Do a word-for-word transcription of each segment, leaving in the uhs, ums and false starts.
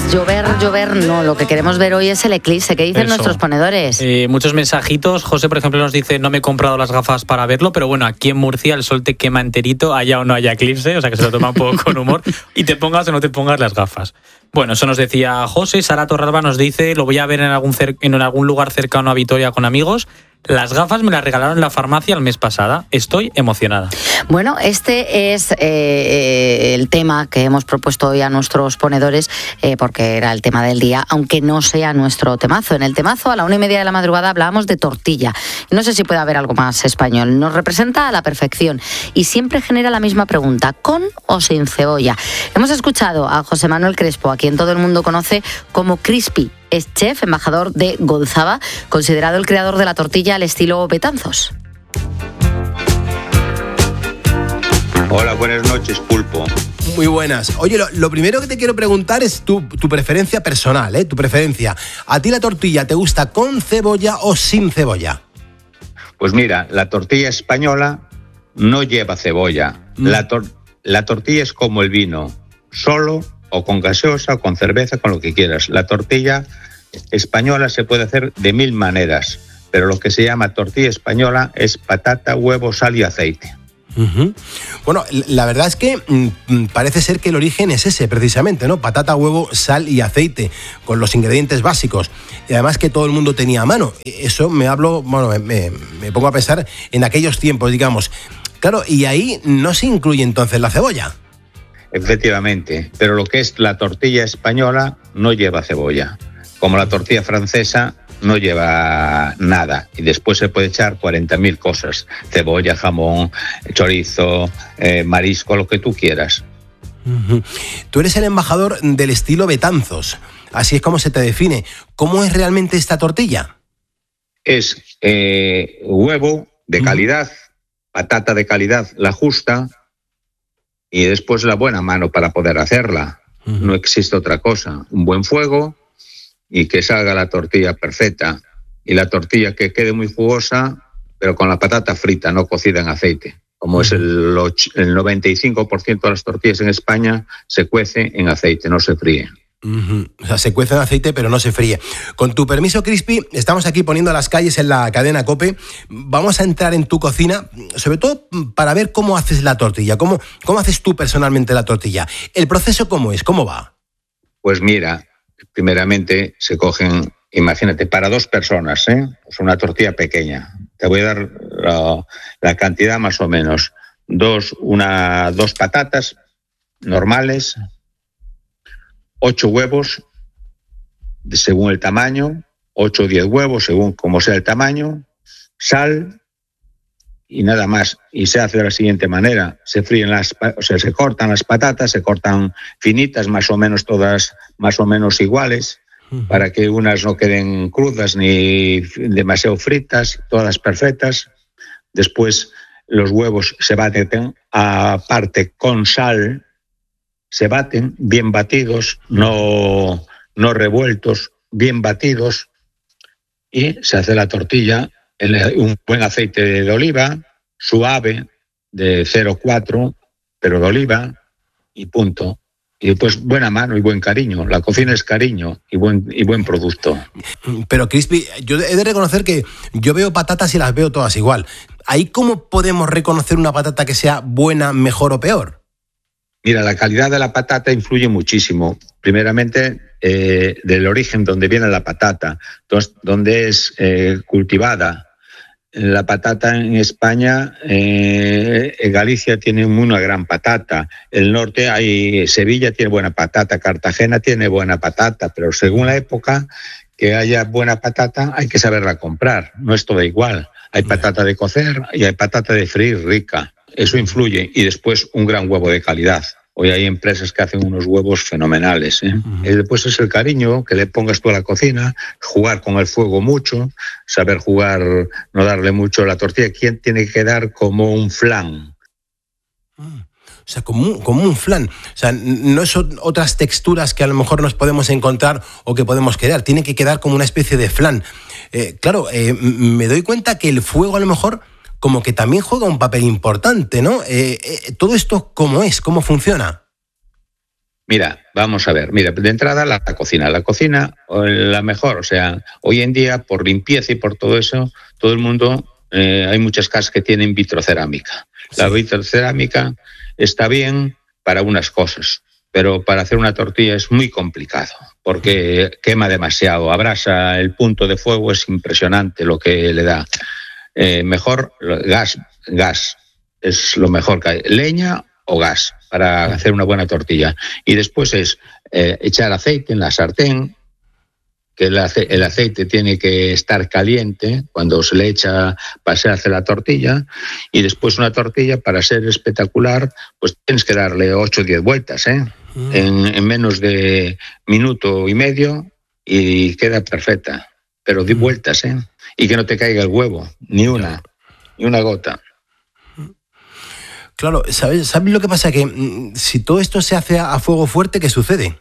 llover, llover, no. Lo que queremos ver hoy es el eclipse. ¿Qué dicen Eso. nuestros ponedores? Eh, muchos mensajitos. José, por ejemplo, nos dice: no me he comprado las gafas para verlo, pero bueno, aquí en Murcia el sol te quema enterito, haya o no haya eclipse, o sea que se lo toma un poco con humor, y te pongas o no te pongas las gafas. Bueno, eso nos decía José. Sara Torralba nos dice: lo voy a ver en algún, cer- en algún lugar cercano a Vitoria con amigos. Las gafas me las regalaron en la farmacia el mes pasado. Estoy emocionada. Bueno, este es eh, el tema que hemos propuesto hoy a nuestros ponedores, eh, porque era el tema del día, aunque no sea nuestro temazo. En el temazo, a la una y media de la madrugada, hablábamos de tortilla. No sé si puede haber algo más español. Nos representa a la perfección y siempre genera la misma pregunta: ¿con o sin cebolla? Hemos escuchado a José Manuel Crespo, a quien todo el mundo conoce como Crispy. Es chef, embajador de Golzaba, considerado el creador de la tortilla al estilo Betanzos. Hola, buenas noches, Pulpo. Muy buenas. Oye, lo, lo primero que te quiero preguntar es tu, tu preferencia personal, ¿eh? Tu preferencia. ¿A ti la tortilla te gusta con cebolla o sin cebolla? Pues mira, la tortilla española no lleva cebolla. Mm. La, tor- la tortilla es como el vino, solo o con gaseosa o con cerveza, con lo que quieras. La tortilla española se puede hacer de mil maneras, pero lo que se llama tortilla española es patata, huevo, sal y aceite. Uh-huh. Bueno, la verdad es que mmm, parece ser que el origen es ese precisamente, ¿no? Patata, huevo, sal y aceite, con los ingredientes básicos. Y además que todo el mundo tenía a mano. Eso me hablo, bueno, me, me pongo a pensar en aquellos tiempos, digamos. Claro, y ahí no se incluye entonces la cebolla. Efectivamente, pero lo que es la tortilla española no lleva cebolla. Como la tortilla francesa no lleva nada. Y después se puede echar cuarenta mil cosas. Cebolla, jamón, chorizo, eh, marisco, lo que tú quieras. Uh-huh. Tú eres el embajador del estilo Betanzos. Así es como se te define. ¿Cómo es realmente esta tortilla? Es eh, huevo de calidad, uh-huh. patata de calidad, la justa, y después la buena mano para poder hacerla. Uh-huh. No existe otra cosa. Un buen fuego y que salga la tortilla perfecta. Y la tortilla que quede muy jugosa, pero con la patata frita, no cocida en aceite. Como uh-huh. es el, el noventa y cinco por ciento de las tortillas en España, se cuece en aceite, no se fríe. Uh-huh. O sea, se cuece en aceite, pero no se fríe. Con tu permiso, Crispy, estamos aquí poniendo las calles en la cadena COPE. Vamos a entrar en tu cocina, sobre todo para ver cómo haces la tortilla, cómo, cómo haces tú personalmente la tortilla. ¿El proceso cómo es? ¿Cómo va? Pues mira, primeramente se cogen, imagínate, para dos personas, ¿eh? Es una tortilla pequeña. Te voy a dar la, la cantidad más o menos. Dos, una, dos patatas normales, ocho huevos, según el tamaño, ocho o diez huevos, según como sea el tamaño, sal y nada más. Y se hace de la siguiente manera: se fríen las, o sea, se cortan las patatas, se cortan finitas, más o menos todas, más o menos iguales, uh-huh. para que unas no queden crudas ni demasiado fritas, todas perfectas. Después los huevos se baten aparte con sal. Se baten bien batidos, no, no revueltos, bien batidos, y se hace la tortilla en un buen aceite de oliva, suave, de cero coma cuatro, pero de oliva, y punto. Y después buena mano y buen cariño. La cocina es cariño y buen, y buen producto. Pero, Crispy, yo he de reconocer que yo veo patatas y las veo todas igual. ¿Ahí cómo podemos reconocer una patata que sea buena, mejor o peor? Mira, la calidad de la patata influye muchísimo. Primeramente, eh, del origen donde viene la patata, entonces, donde es eh, cultivada. La patata en España, eh, en Galicia tiene una gran patata. El norte, hay Sevilla tiene buena patata, Cartagena tiene buena patata, pero según la época que haya buena patata hay que saberla comprar. No es todo igual. Hay patata de cocer y hay patata de freír rica. Eso influye. Y después un gran huevo de calidad. Hoy hay empresas que hacen unos huevos fenomenales, ¿eh? Uh-huh. Y después es el cariño que le pongas tú a la cocina, jugar con el fuego mucho, saber jugar, no darle mucho a la tortilla. ¿Quién tiene que quedar como un flan? Uh, o sea, como un, como un flan. O sea, no son otras texturas que a lo mejor nos podemos encontrar o que podemos crear. Tiene que quedar como una especie de flan. Eh, claro, eh, me doy cuenta que el fuego a lo mejor como que también juega un papel importante, ¿no? Eh, eh, ¿Todo esto cómo es? ¿Cómo funciona? Mira, vamos a ver. Mira, de entrada la, la cocina. La cocina, la mejor. O sea, hoy en día, por limpieza y por todo eso, todo el mundo, eh, hay muchas casas que tienen vitrocerámica. Sí. La vitrocerámica está bien para unas cosas, pero para hacer una tortilla es muy complicado, porque quema demasiado, abrasa, el punto de fuego es impresionante lo que le da. Eh, mejor gas, gas es lo mejor que hay. Leña o gas para hacer una buena tortilla. Y después es eh, echar aceite en la sartén, que el, ace- el aceite tiene que estar caliente cuando se le echa para se hace la tortilla, y después una tortilla, para ser espectacular, pues tienes que darle ocho o diez vueltas, ¿eh? Mm. En, en menos de minuto y medio, y queda perfecta. Pero di vueltas, ¿eh? Y que no te caiga el huevo, ni una, ni una gota. Claro, ¿sabes, ¿sabes lo que pasa? Que mmm, si todo esto se hace a, a fuego fuerte, ¿qué sucede?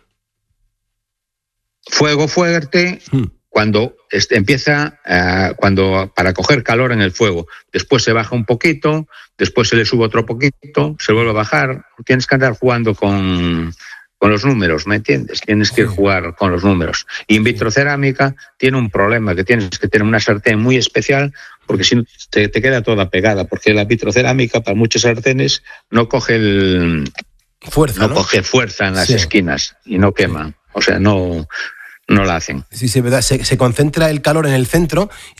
Fuego fuerte hmm. cuando este, empieza, uh, cuando para coger calor en el fuego. Después se baja un poquito, después se le sube otro poquito, se vuelve a bajar. Tienes que andar jugando con, con los números, ¿me entiendes? Tienes que sí. jugar con los números. Y en vitrocerámica tiene un problema, que tienes que tener una sartén muy especial, porque si no te, te queda toda pegada, porque la vitrocerámica para muchos sartenes no coge el fuerza, no, ¿no? coge fuerza en las sí. esquinas y no quema. O sea, no, no la hacen. Sí, sí, verdad. Se, se concentra el calor en el centro.